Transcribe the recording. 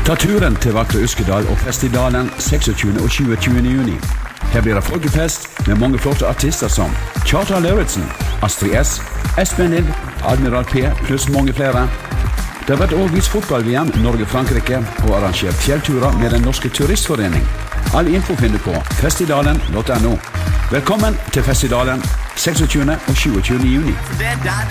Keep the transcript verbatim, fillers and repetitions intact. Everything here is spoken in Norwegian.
Ta turen til vakre Uskedal og Festidalen seksogtyvende og tjuetyvende juni. Her blir det folkefest med mange flotte artister som Kjartan Lauritzen, Astrid S, Espen Lind, Admiral P pluss mange flere. Det har vært også vist fotball-V M Norge-Frankrike og arrangert fjellturer med Den Norske Turistforening. All info finner du på festidalen punktum no. Velkommen til Festidalen seksogtyvende og tjuetyvende juni.